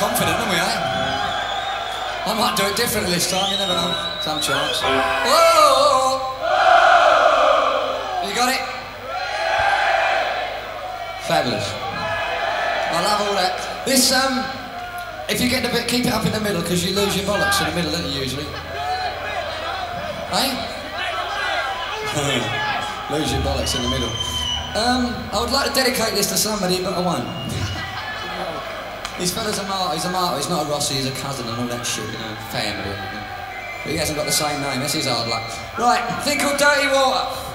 confident, haven't we, eh? I might do it differently this time, you never know. Some chance. Whoa! You got it? Fabulous. I love all that. This, if you get a bit, keep it up in the middle, because you lose your bollocks in the middle, don't you, usually? Eh? Lose your bollocks in the middle. I would like to dedicate this to somebody, but I won't. This fella's a martyr, he's not a Rossi, he's a cousin and all that shit, you know, family. But he hasn't got the same name, that's his hard luck. Right, thing called Dirty Water.